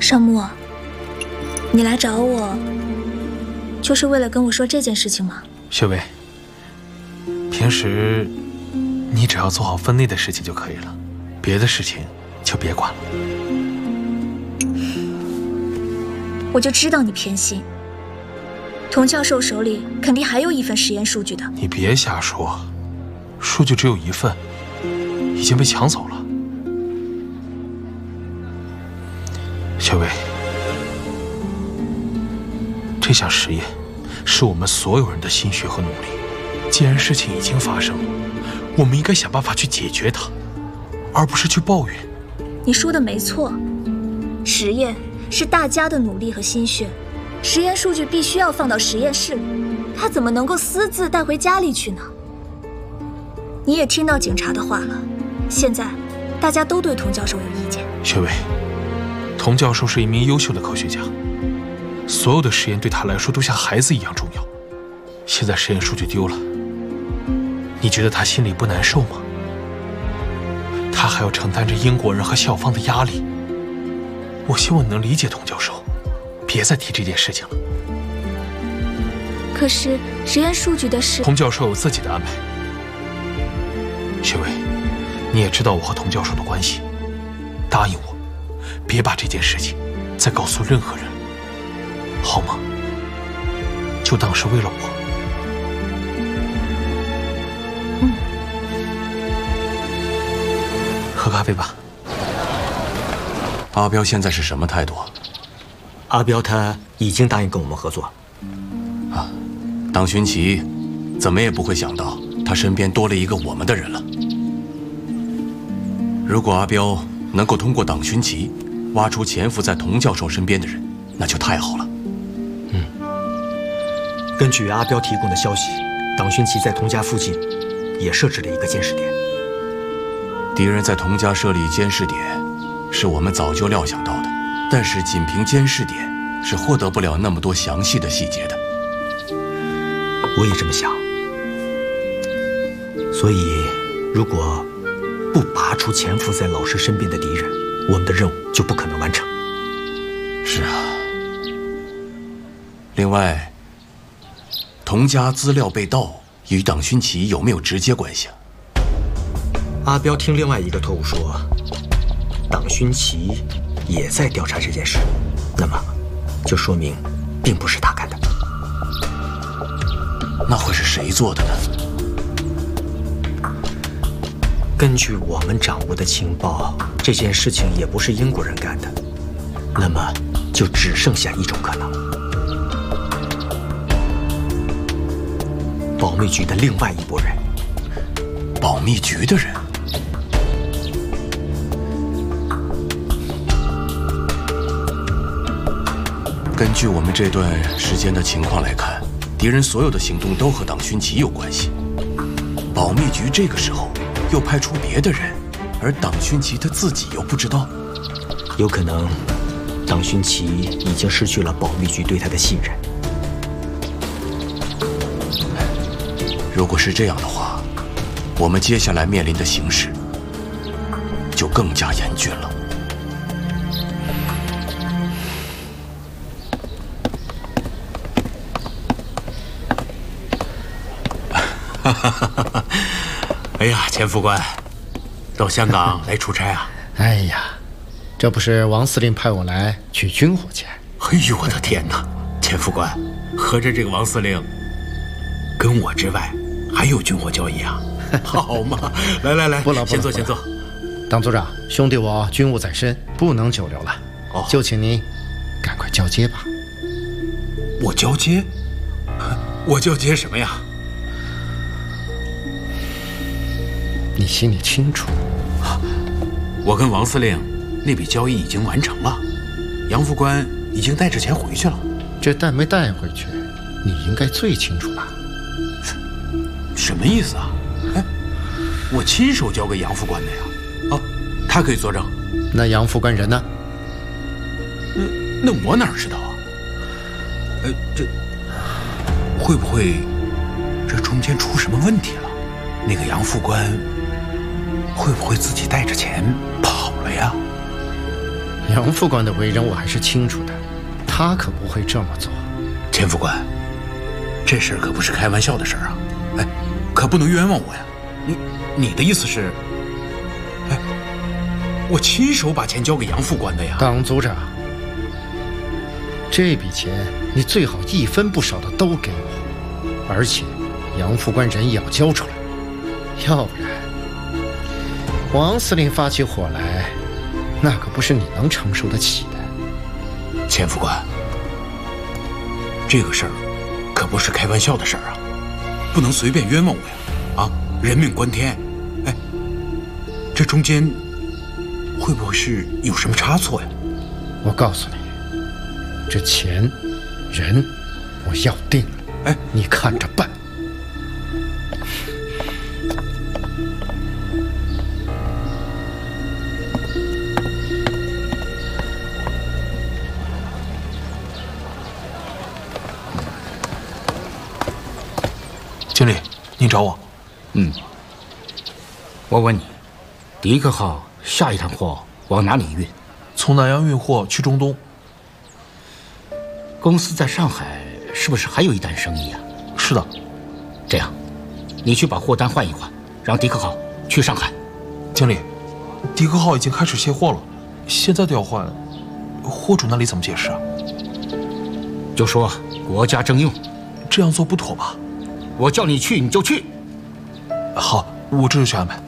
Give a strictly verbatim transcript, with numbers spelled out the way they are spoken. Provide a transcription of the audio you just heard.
尚木，你来找我，就是为了跟我说这件事情吗？ 雪薇，平时你只要做好分内的事情就可以了，别的事情就别管了。 我就知道你偏心。童教授手里肯定还有一份实验数据的。 你别瞎说，数据只有一份，已经被抢走了。雪薇，这项实验是我们所有人的心血和努力。既然事情已经发生了，我们应该想办法去解决它，而不是去抱怨。 你说的没错，实验是大家的努力和心血，实验数据必须要放到实验室里，他怎么能够私自带回家里去呢？你也听到警察的话了，现在大家都对童教授有意见。 雪薇，童教授是一名优秀的科学家，所有的实验对他来说都像孩子一样重要。现在实验数据丢了，你觉得他心里不难受吗？他还要承担着英国人和校方的压力。我希望你能理解童教授，别再提这件事情了。 可是实验数据的事， 童教授有自己的安排。雪薇，你也知道我和童教授的关系，答应我，别把这件事情再告诉任何人，好吗？就当是为了我。 嗯。 喝咖啡吧。 阿彪现在是什么态度？ 阿彪他已经答应跟我们合作。 啊，党勋奇怎么也不会想到，他身边多了一个我们的人了。如果阿彪能够通过党勋奇挖出潜伏在童教授身边的人，那就太好了。 嗯，根据阿彪提供的消息，党勋奇在童家附近也设置了一个监视点。 敌人在童家设立监视点，是我们早就料想到的，但是仅凭监视点是获得不了那么多详细的细节的。 我也这么想，所以如果不拔出潜伏在老师身边的敌人，我们的任务就不可能完成。 是啊。另外，童家资料被盗与党勋奇有没有直接关系啊？ 阿彪听另外一个特务说，党勋奇也在调查这件事，那么就说明并不是他干的。 那会是谁做的呢？ 根据我们掌握的情报，这件事情也不是英国人干的，那么就只剩下一种可能：保密局的另外一拨人。 保密局的人？根据我们这段时间的情况来看，敌人所有的行动都和党勋奇有关系。保密局这个时候又派出别的人，而党勋奇他自己又不知道。 有可能，党勋奇已经失去了保密局对他的信任。 如果是这样的话，我们接下来面临的形势就更加严峻了。 哈哈哈哈！哎呀，钱副官，到香港来出差啊？ 哎呀，这不是王司令派我来取军火钱？ 哎呦，我的天哪！钱副官，合着这个王司令跟我之外还有军火交易啊？好嘛，来来来， 不了， 先坐，先坐。 党组长，兄弟我军务在身，不能久留了。哦，就请您赶快交接吧。 我交接？我交接什么呀？ 你心里清楚。 我跟王司令那笔交易已经完成了，杨副官已经带着钱回去了。 这带没带回去，你应该最清楚吧？ 什么意思啊？哎，我亲手交给杨副官的呀。哦，他可以作证。 那杨副官人呢？ 那那我哪知道啊？呃，这会不会这中间出什么问题了？那个杨副官会不会自己带着钱跑了呀？ 杨副官的为人我还是清楚的，他可不会这么做。 钱副官，这事儿可不是开玩笑的事儿啊！哎，可不能冤枉我呀！你你的意思是，哎，我亲手把钱交给杨副官的呀？ 党组长，这笔钱你最好一分不少的都给我，而且杨副官人也要交出来，要不然王司令发起火来，那可不是你能承受得起的。 钱副官，这个事儿可不是开玩笑的事儿啊，不能随便冤枉我呀！啊，人命关天，哎，这中间会不会是有什么差错呀？ 我告诉你，这钱、人，我要定了， 哎， 你看着办。 经理，您找我？ 嗯，我问你，迪克号下一趟货往哪里运？ 从南洋运货去中东。 公司在上海是不是还有一单生意啊？ 是的。 这样，你去把货单换一换，让迪克号去上海。 经理，迪克号已经开始卸货了，现在都要换，货主那里怎么解释啊？ 就说国家征用。 这样做不妥吧？ 我叫你去你就去。 好，我这就去安排。